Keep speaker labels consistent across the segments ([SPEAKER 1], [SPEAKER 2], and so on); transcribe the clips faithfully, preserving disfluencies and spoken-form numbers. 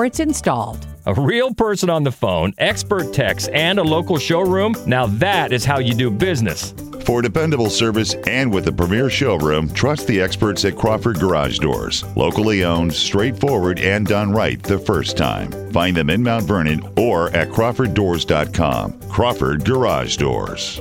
[SPEAKER 1] before it's installed.
[SPEAKER 2] A real person on the phone, expert techs, and a local showroom. Now that is how you do business.
[SPEAKER 3] For dependable service and with a premier showroom, trust the experts at Crawford Garage Doors. Locally owned, straightforward, and done right the first time. Find them in Mount Vernon or at crawford doors dot com. Crawford Garage Doors.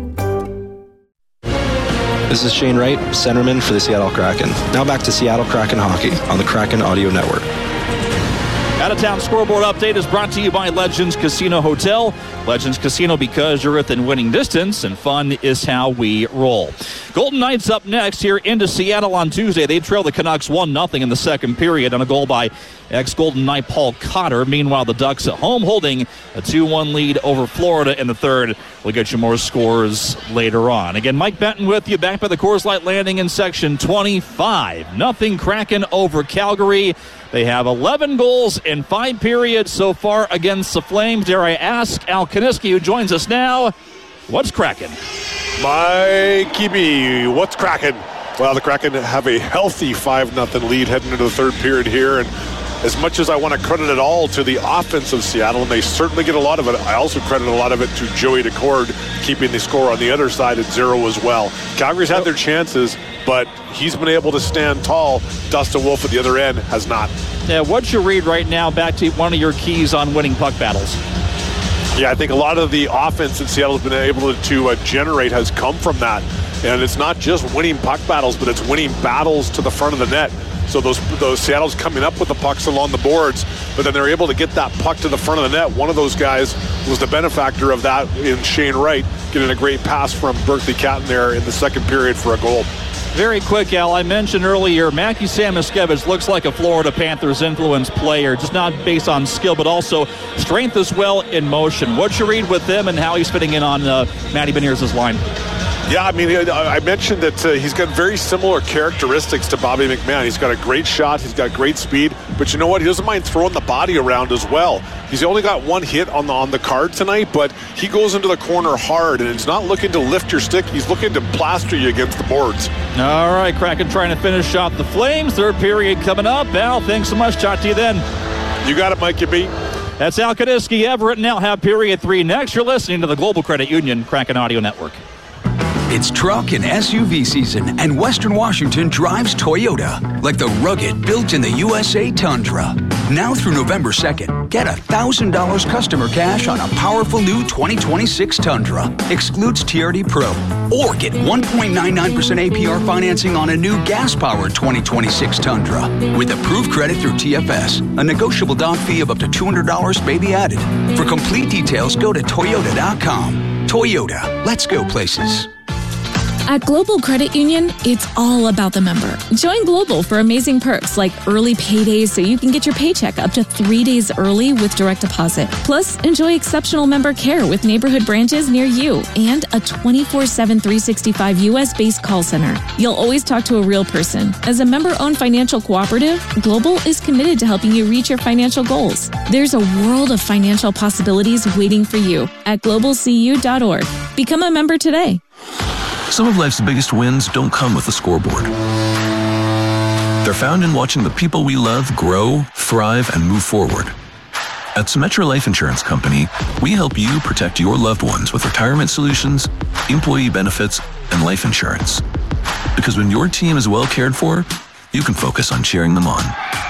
[SPEAKER 4] This is Shane Wright, centerman for the Seattle Kraken. Now back to Seattle Kraken hockey on the Kraken Audio Network.
[SPEAKER 5] Out-of-town scoreboard update is brought to you by Legends Casino Hotel. Legends Casino, because you're within winning distance, and fun is how we roll. Golden Knights up next here into Seattle on Tuesday. They trail the Canucks one nothing in the second period on a goal by ex-Golden Knight Paul Cotter. Meanwhile, the Ducks at home holding a two one lead over Florida in the third. We'll get you more scores later on. Again, Mike Benton with you back by the Coors Light Landing in section twenty-five. Nothing Kraken over Calgary. They have eleven goals in five periods so far against the Flames. Dare I ask Al Kaniski, who joins us now, what's cracking?
[SPEAKER 6] Mikey B, what's cracking? Well, the Kraken have a healthy five nothing lead heading into the third period here, and as much as I want to credit it all to the offense of Seattle, and they certainly get a lot of it, I also credit a lot of it to Joey Decord keeping the score on the other side at zero as well. Calgary's had their chances, but he's been able to stand tall. Dustin Wolf at the other end has not.
[SPEAKER 5] Yeah, what's your read right now back to one of your keys on winning puck battles?
[SPEAKER 6] Yeah, I think a lot of the offense that Seattle's been able to, to uh, generate has come from that. And it's not just winning puck battles, but it's winning battles to the front of the net. So those those Seattle's coming up with the pucks along the boards, but then they're able to get that puck to the front of the net. One of those guys was the benefactor of that in Shane Wright, getting a great pass from Berkeley Catton there in the second period for a goal.
[SPEAKER 5] Very quick, Al, I mentioned earlier, Matthew Samoskevich looks like a Florida Panthers influence player, just not based on skill, but also strength as well in motion. What's your read with him and how he's fitting in on uh, Matty Beniers' line?
[SPEAKER 6] Yeah, I mean, I mentioned that uh, he's got very similar characteristics to Bobby McMahon. He's got a great shot, he's got great speed, but you know what? He doesn't mind throwing the body around as well. He's only got one hit on the on the card tonight, but he goes into the corner hard, and he's not looking to lift your stick. He's looking to plaster you against the boards.
[SPEAKER 5] All right, Kraken trying to finish off the Flames. Third period coming up. Al, thanks so much. Talk to you then.
[SPEAKER 6] You got it, Mike. You beat.
[SPEAKER 5] That's Al Kaniski. Everett and Al have period three next. You're listening to the Global Credit Union Kraken Audio Network.
[SPEAKER 7] It's truck and S U V season, and Western Washington drives Toyota, like the rugged, built-in-the U S A Tundra. Now through November second, get one thousand dollars customer cash on a powerful new twenty twenty-six Tundra. Excludes T R D Pro. Or get one point nine nine percent A P R financing on a new gas-powered twenty twenty-six Tundra. With approved credit through T F S, a negotiable down fee of up to two hundred dollars may be added. For complete details, go to toyota dot com. Toyota, let's go places.
[SPEAKER 8] At Global Credit Union, it's all about the member. Join Global for amazing perks like early paydays so you can get your paycheck up to three days early with direct deposit. Plus, enjoy exceptional member care with neighborhood branches near you and a twenty-four seven, three sixty-five U S-based call center. You'll always talk to a real person. As a member-owned financial cooperative, Global is committed to helping you reach your financial goals. There's a world of financial possibilities waiting for you at global c u dot org. Become a member today.
[SPEAKER 9] Some of life's biggest wins don't come with a scoreboard. They're found in watching the people we love grow, thrive, and move forward. At Symetra Life Insurance Company, we help you protect your loved ones with retirement solutions, employee benefits, and life insurance. Because when your team is well cared for, you can focus on cheering them on.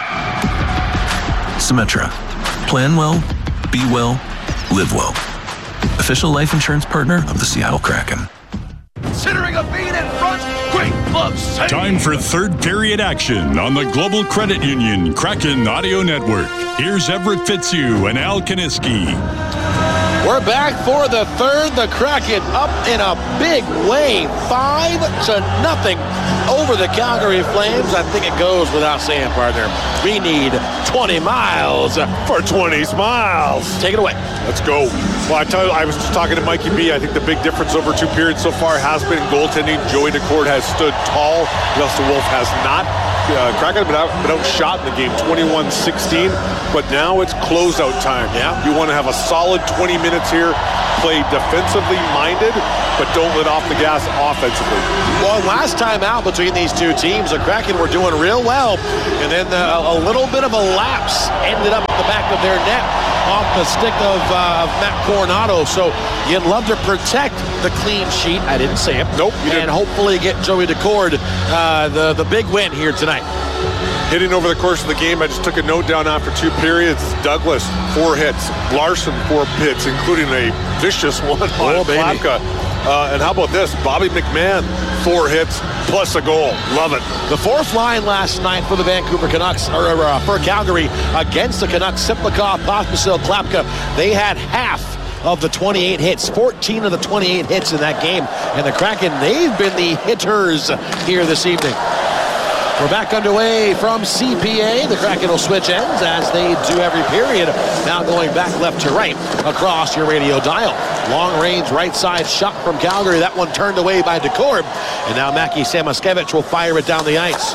[SPEAKER 9] Symetra. Plan well, be well, live well. Official life insurance partner of the Seattle Kraken.
[SPEAKER 10] Considering a beat in front, great glove save.
[SPEAKER 11] Time for third period action on the Global Credit Union Kraken Audio Network. Here's Everett Fitzhugh and Al Kaniski.
[SPEAKER 12] We're back for the third. The Kraken up in a big way, five to nothing over the Calgary Flames. I think it goes without saying, partner. We need twenty miles for twenty smiles. Take it away.
[SPEAKER 6] Let's go. Well, I tell you, I was just talking to Mikey B. I think the big difference over two periods so far has been goaltending. Joey Decord has stood tall. Dustin Wolf has not. Uh, Kraken have been, out, been outshot in the game, twenty-one sixteen, but now it's closeout time.
[SPEAKER 12] Yeah.
[SPEAKER 6] You want to have a solid twenty minutes here, play defensively minded, but don't let off the gas offensively.
[SPEAKER 12] Well, last time out between these two teams, the Kraken were doing real well, and then the, a little bit of a lapse ended up at the back of their net off the stick of, uh, of Matt Coronado. So you'd love to protect the clean sheet. I didn't say it.
[SPEAKER 6] Nope. You
[SPEAKER 12] and
[SPEAKER 6] didn't.
[SPEAKER 12] hopefully get Joey Decord uh, the, the big win here tonight.
[SPEAKER 6] Hitting over the course of the game, I just took a note down after two periods. Douglas, four hits. Larson, four hits, including a vicious one on
[SPEAKER 12] Oh, baby.
[SPEAKER 6] Klapka. Uh, and how about this? Bobby McMahon, four hits plus a goal. Love it.
[SPEAKER 12] The fourth line last night for the Vancouver Canucks, or uh, for Calgary, against the Canucks, Simlikov, Pospisil, Klapka, they had half of the twenty-eight hits, fourteen of the twenty-eight hits in that game. And the Kraken, they've been the hitters here this evening. We're back underway from C P A. The Kraken will switch ends as they do every period. Now going back left to right across your radio dial. Long range right side shot from Calgary. That one turned away by Decord. And now Mackie Samoskevich will fire it down the ice.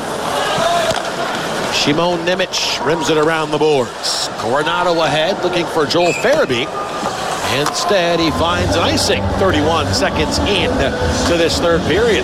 [SPEAKER 12] Shimon Nemec rims it around the boards. Coronado ahead looking for Joel Farabee. Instead, he finds an icing thirty-one seconds in to this third period.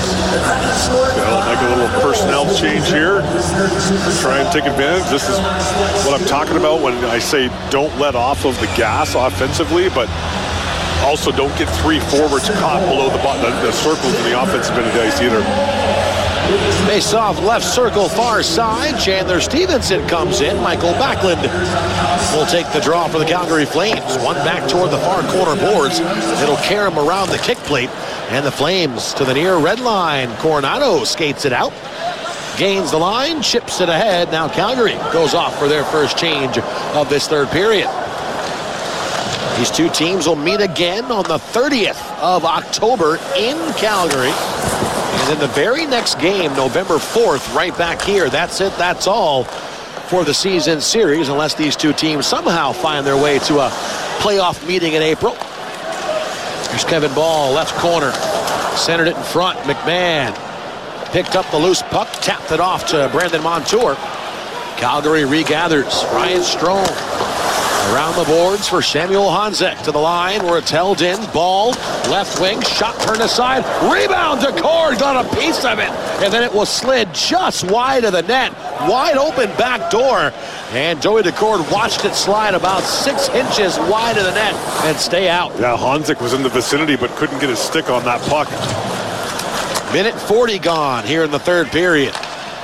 [SPEAKER 6] They'll make a little personnel change here. Try and take advantage. This is what I'm talking about when I say don't let off of the gas offensively, but also don't get three forwards caught below the, the, the circles in the offensive end of the ice either.
[SPEAKER 12] Face off left circle far side. Chandler Stevenson comes in. Michael Backlund will take the draw for the Calgary Flames. One back toward the far corner boards. It'll carry him around the kick plate. And the Flames to the near red line. Coronado skates it out. Gains the line, chips it ahead. Now Calgary goes off for their first change of this third period. These two teams will meet again on the thirtieth of October in Calgary. And then the very next game, November fourth, right back here. That's it, that's all for the season series, unless these two teams somehow find their way to a playoff meeting in April. Here's Kevin Ball, left corner. Centered it in front. McMahon picked up the loose puck, tapped it off to Brandon Montour. Calgary regathers. Ryan Strome around the boards for Samuel Honzek to the line where it's held in. Ball, left wing, shot turned aside. Rebound, Decord got a piece of it. And then it was slid just wide of the net. Wide open back door. And Joey Decord watched it slide about six inches wide of the net and stay out.
[SPEAKER 6] Yeah, Honzek was in the vicinity but couldn't get his stick on that puck.
[SPEAKER 12] Minute forty gone here in the third period.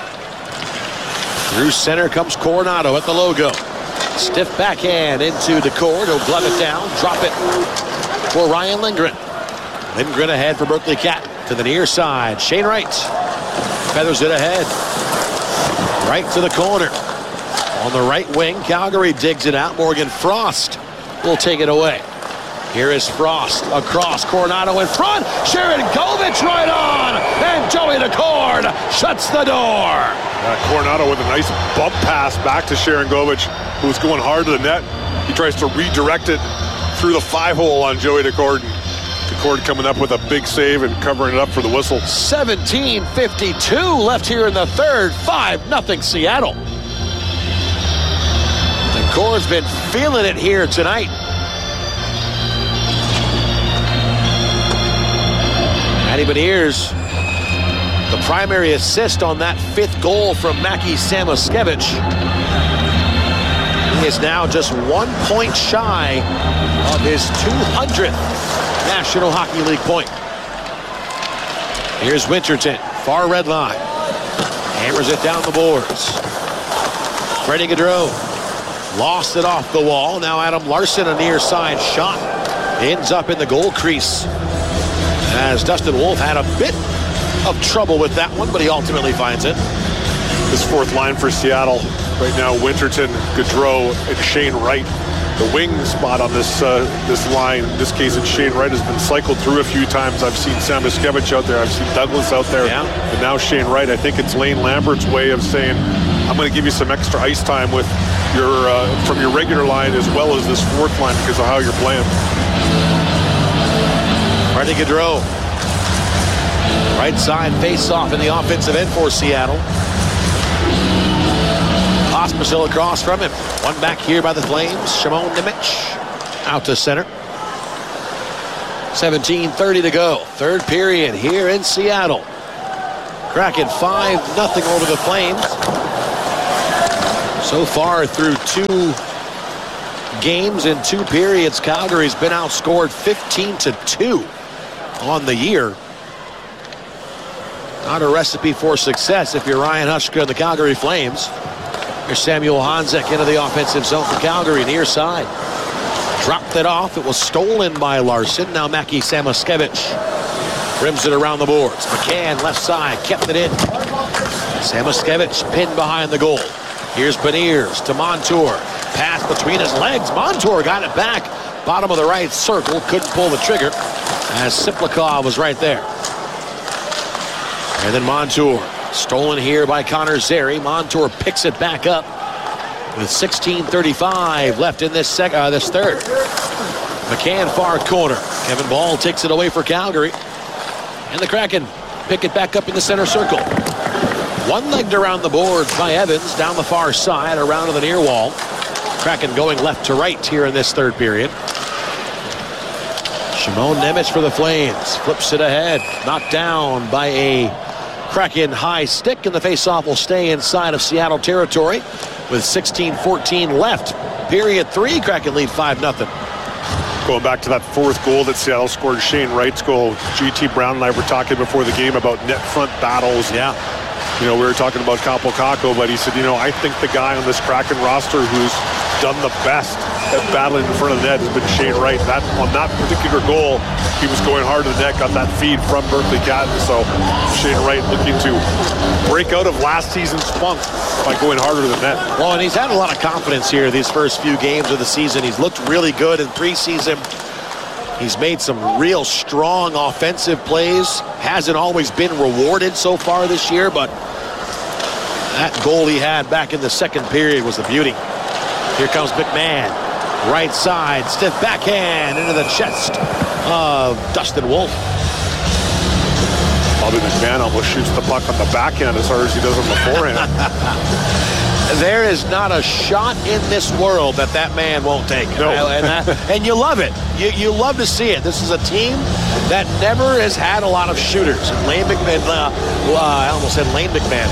[SPEAKER 12] Through center comes Coronado at the logo. Stiff backhand into Decord. He'll glove it down, drop it for Ryan Lindgren. Lindgren ahead for Berkeley Cat to the near side. Shane Wright feathers it ahead. Right to the corner. On the right wing, Calgary digs it out. Morgan Frost will take it away. Here is Frost across. Coronado in front. Sharon Govich right on. And Joey Decord shuts the door.
[SPEAKER 6] Uh, Coronado with a nice bump pass back to Sharon Govich, who's going hard to the net. He tries to redirect it through the five hole on Joey Decord. Decord coming up with a big save and covering it up for the whistle.
[SPEAKER 12] seventeen fifty-two left here in the third. five nothing Seattle. Decord's been feeling it here tonight. Matty Beniers, the primary assist on that fifth goal from Mackie Samoskevich. He is now just one point shy of his two hundredth National Hockey League point. Here's Winterton, far red line. Hammers it down the boards. Freddie Gaudreau lost it off the wall. Now Adam Larson, a near side shot, ends up in the goal crease. As Dustin Wolf had a bit of trouble with that one, but he ultimately finds it.
[SPEAKER 6] This fourth line for Seattle right now, Winterton, Gaudreau, and Shane Wright. The wing spot on this uh, this line, in this case it's Shane Wright, has been cycled through a few times. I've seen Samoskevich out there, I've seen Douglas out there,
[SPEAKER 12] yeah.
[SPEAKER 6] And now Shane Wright. I think it's Lane Lambert's way of saying, I'm going to give you some extra ice time with your uh, from your regular line as well as this fourth line because of how you're playing.
[SPEAKER 12] Freddie Gaudreau. Right side face-off in the offensive end for Seattle. Pospisil across from him. One back here by the Flames. Shimon Nemec out to center. seventeen thirty to go. Third period here in Seattle. Kraken five nothing over the Flames. So far through two games in two periods, Calgary's been outscored fifteen to two on the year. Not a recipe for success if you're Ryan Huska and the Calgary Flames. Here's Samuel Honzek into the offensive zone for Calgary, near side. Dropped it off. It was stolen by Larson. Now Mackie Samoskevich rims it around the boards. McCann left side, kept it in. Samoskevich pinned behind the goal. Here's Beniers to Montour. Pass between his legs. Montour got it back. Bottom of the right circle. Couldn't pull the trigger as Siplikov was right there. And then Montour. Stolen here by Connor Zary. Montour picks it back up with sixteen thirty-five left in this sec uh, this third. McCann far corner. Kevin Ball takes it away for Calgary. And the Kraken pick it back up in the center circle. One-legged around the boards by Evans down the far side around to the near wall. Kraken going left to right here in this third period. Shimon Nemec for the Flames. Flips it ahead. Knocked down by a Kraken high stick, and the faceoff will stay inside of Seattle territory with sixteen fourteen left. Period three, Kraken lead five nothing.
[SPEAKER 6] Going back to that fourth goal that Seattle scored, Shane Wright's goal. G T Brown and I were talking before the game about net front battles.
[SPEAKER 12] Yeah.
[SPEAKER 6] You know, we were talking about Kaapo Kakko, but he said, you know, I think the guy on this Kraken roster who's done the best at battling in front of the net has been Shane Wright. That, on that particular goal, he was going hard to the net, got that feed from Berkeley Catton. So Shane Wright looking to break out of last season's funk by going harder to the net.
[SPEAKER 12] Well, and he's had a lot of confidence here these first few games of the season. He's looked really good in preseason. He's made some real strong offensive plays. Hasn't always been rewarded so far this year, but that goal he had back in the second period was a beauty. Here comes McMahon. Right side, stiff backhand into the chest of Dustin Wolf.
[SPEAKER 6] Bobby McMahon almost shoots the puck on the backhand as hard as he does on the forehand.
[SPEAKER 12] There is not a shot in this world that that man won't take.
[SPEAKER 6] No.
[SPEAKER 12] And, that, and you love it. You, you love to see it. This is a team that never has had a lot of shooters. And Lane McMahon, uh, uh, I almost said Lane McMahon.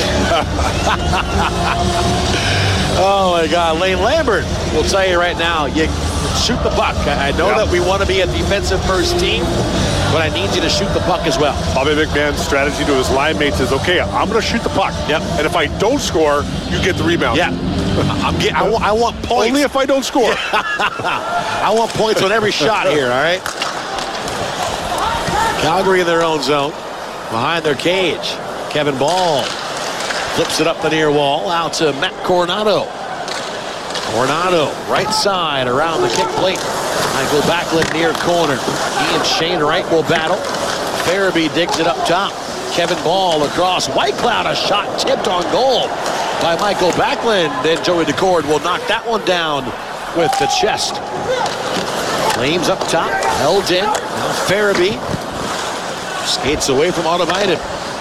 [SPEAKER 12] Oh my God, Lane Lambert will tell you right now, you shoot the puck. I know yeah. that we want to be a defensive first team, but I need you to shoot the puck as well.
[SPEAKER 6] Bobby McMahon's strategy to his line mates is, okay, I'm going to shoot the puck.
[SPEAKER 12] Yep.
[SPEAKER 6] And if I don't score, you get the rebound.
[SPEAKER 12] Yeah. I'm get, I, I want points.
[SPEAKER 6] Only if I don't score.
[SPEAKER 12] I want points on every shot here, all right? Calgary in their own zone. Behind their cage. Kevin Ball flips it up the near wall. Out to Matt Coronado. Coronado, right side around the kick plate. Michael Backlund near corner. He and Shane Wright will battle. Farabee digs it up top. Kevin Ball across. Whitecloud, a shot tipped on goal by Michael Backlund. Then Joey Decord will knock that one down with the chest. Flames up top, held in. Now Farabee skates away from Automated.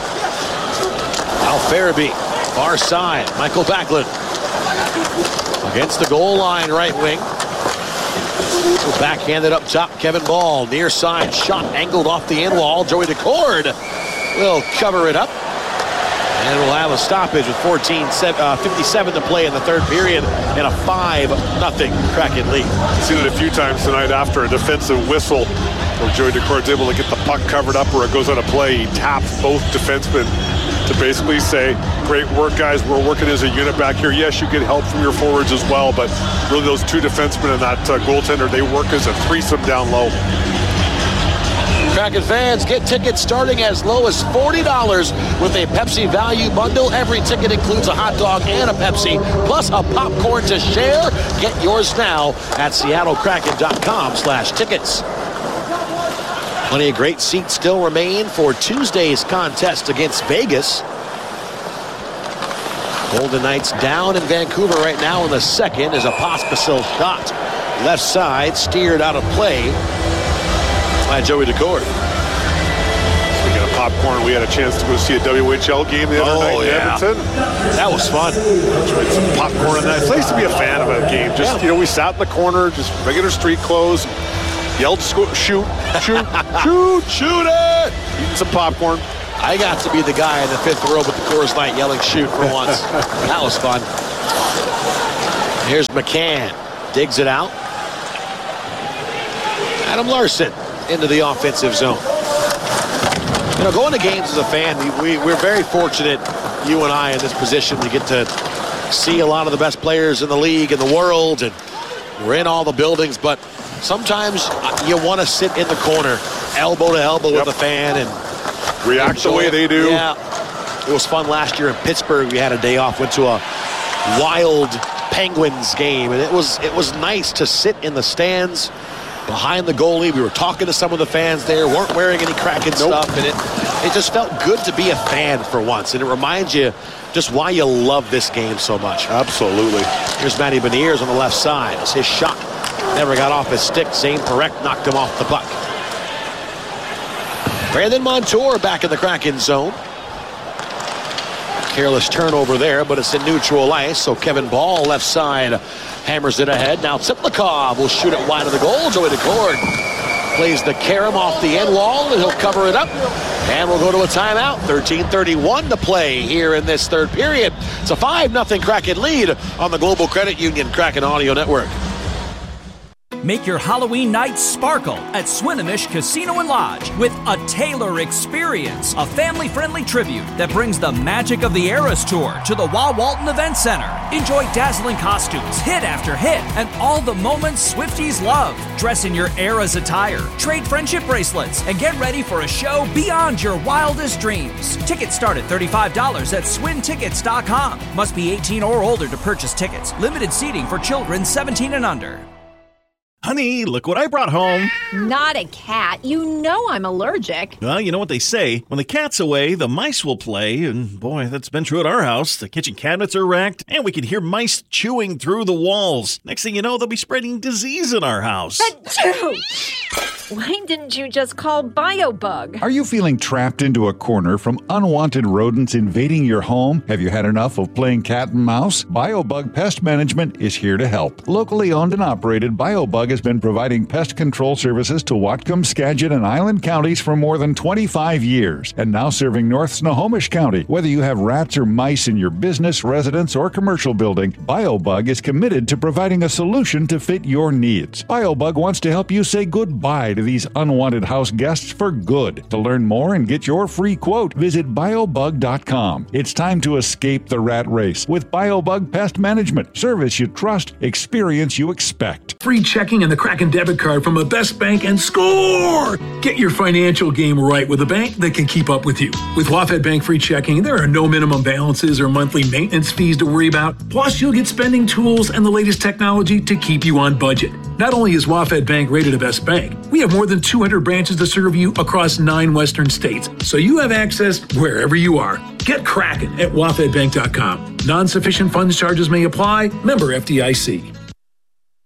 [SPEAKER 12] Now Farabee, far side. Michael Backlund against the goal line, right wing. Backhanded up top, Kevin Ball. Near side shot angled off the end wall. Joey Decord will cover it up. And we'll have a stoppage with fourteen fifty-seven to play in the third period and a five nothing Kraken lead.
[SPEAKER 6] I've seen it a few times tonight after a defensive whistle where Joey Decord's able to get the puck covered up where it goes out of play. He taps both defensemen to basically say, great work, guys. We're working as a unit back here. Yes, you get help from your forwards as well, but really those two defensemen and that uh, goaltender, they work as a threesome down low.
[SPEAKER 12] Kraken fans, get tickets starting as low as forty dollars with a Pepsi value bundle. Every ticket includes a hot dog and a Pepsi, plus a popcorn to share. Get yours now at seattle kraken dot com slash tickets. Plenty of great seats still remain for Tuesday's contest against Vegas. Golden Knights down in Vancouver right now in the second as a Pospisil shot. Left side, steered out of play by Joey Decord.
[SPEAKER 6] Speaking of popcorn. We had a chance to go see a W H L game the other
[SPEAKER 12] oh,
[SPEAKER 6] night in
[SPEAKER 12] yeah.
[SPEAKER 6] Edmonton.
[SPEAKER 12] That was fun.
[SPEAKER 6] Tried some popcorn in that. It's nice to be a fan of a game. Just, yeah. you know, we sat in the corner, just regular street clothes, yelled, sco- shoot, shoot, shoot, shoot it, eating some popcorn.
[SPEAKER 12] I got to be the guy in the fifth row with the Coors Light yelling shoot for once. That was fun. Here's McCann. Digs it out. Adam Larson into the offensive zone. You know, going to games as a fan, we, we, we're very fortunate, you and I, in this position, to get to see a lot of the best players in the league, in the world, and we're in all the buildings, but sometimes you want to sit in the corner, elbow to elbow yep. with a fan, and
[SPEAKER 6] react the way they do.
[SPEAKER 12] Yeah. It was fun last year in Pittsburgh. We had a day off, went to a Wild Penguins game, and it was it was nice to sit in the stands behind the goalie. We were talking to some of the fans there, weren't wearing any Kraken nope. stuff, and it it just felt good to be a fan for once, and it reminds you just why you love this game so much.
[SPEAKER 6] Absolutely.
[SPEAKER 12] Here's Matty Beniers on the left side. It's his shot. Never got off his stick. Zane Parekh knocked him off the puck. Brandon Montour back in the Kraken zone. Careless turnover there, but it's in neutral ice, so Kevin Ball left side hammers it ahead. Now Tsiplikov will shoot it wide of the goal. Joey Daccord plays the carom off the end wall, and he'll cover it up. And we'll go to a timeout. thirteen thirty-one to play here in this third period. It's a five nothing Kraken lead on the Global Credit Union Kraken Audio Network.
[SPEAKER 1] Make your Halloween night sparkle at Swinomish Casino and Lodge with a Taylor Experience, a family-friendly tribute that brings the magic of the Eras Tour to the Wah Walton Event Center. Enjoy dazzling costumes, hit after hit, and all the moments Swifties love. Dress in your Eras attire, trade friendship bracelets, and get ready for a show beyond your wildest dreams. Tickets start at thirty-five dollars at swin tickets dot com. Must be eighteen or older to purchase tickets. Limited seating for children seventeen and under.
[SPEAKER 13] Honey, look what I brought home.
[SPEAKER 14] Not a cat. You know I'm allergic.
[SPEAKER 13] Well, you know what they say. When the cat's away, the mice will play. And boy, that's been true at our house. The kitchen cabinets are wrecked, and we can hear mice chewing through the walls. Next thing you know, they'll be spreading disease in our house.
[SPEAKER 14] Why didn't you just call BioBug?
[SPEAKER 15] Are you feeling trapped into a corner from unwanted rodents invading your home? Have you had enough of playing cat and mouse? BioBug Pest Management is here to help. Locally owned and operated, BioBug has been providing pest control services to Whatcom, Skagit, and Island counties for more than twenty-five years, and now serving North Snohomish County. Whether you have rats or mice in your business, residence, or commercial building, BioBug is committed to providing a solution to fit your needs. BioBug wants to help you say goodbye to these unwanted house guests for good. To learn more and get your free quote, visit biobug dot com. It's time to escape the rat race with BioBug Pest Management. Service you trust, experience you expect.
[SPEAKER 16] Free checking and the Kraken debit card from a Best Bank and score! Get your financial game right with a bank that can keep up with you. With WaFd Bank free checking, there are no minimum balances or monthly maintenance fees to worry about. Plus, you'll get spending tools and the latest technology to keep you on budget. Not only is WaFd Bank rated a Best Bank, we have more than two hundred branches to serve you across nine western states, so you have access wherever you are. Get Kraken at wafed bank dot com. Non-sufficient funds charges may apply. Member F D I C.